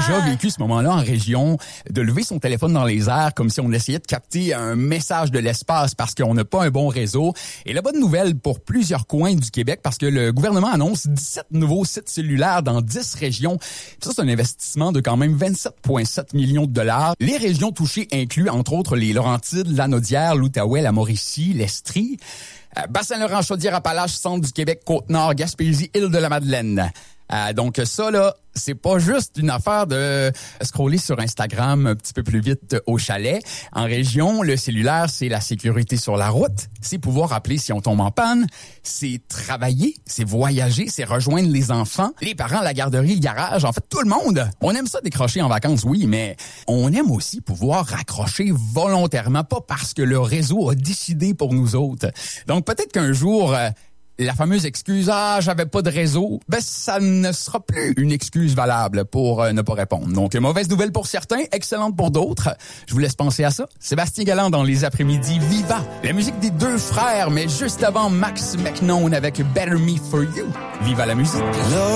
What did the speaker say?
déjà vécu ce moment-là en région, de lever son téléphone dans les airs comme si on essayait de capter un message de l'espace parce qu'on n'a pas un bon réseau. Et la bonne nouvelle pour plusieurs coins du Québec, parce que le gouvernement annonce 17 nouveaux sites cellulaires dans 10 régions. Ça, c'est un investissement de quand même 27,7 millions de dollars. Les régions touchées incluent, entre autres, les Laurentides, Lanaudière, l'Outaouais, la Mauricie, l'Estrie, Bassin-Laurent, Chaudière-Appalaches, Centre du Québec, Côte-Nord, Gaspésie, Île-de-la-Madeleine. Donc ça, là, c'est pas juste une affaire de scroller sur Instagram un petit peu plus vite au chalet. En région, le cellulaire, c'est la sécurité sur la route, c'est pouvoir appeler si on tombe en panne, c'est travailler, c'est voyager, c'est rejoindre les enfants, les parents, la garderie, le garage, en fait, tout le monde. On aime ça décrocher en vacances, oui, mais on aime aussi pouvoir raccrocher volontairement, pas parce que le réseau a décidé pour nous autres. Donc peut-être qu'un jour... la fameuse excuse « Ah, j'avais pas de réseau », ben ça ne sera plus une excuse valable pour ne pas répondre. Donc, mauvaise nouvelle pour certains, excellente pour d'autres. Je vous laisse penser à ça. Sébastien Galland dans les après-midi, Viva! La musique des deux frères, mais juste avant Max McKnown avec « Better Me For You ». Viva la musique!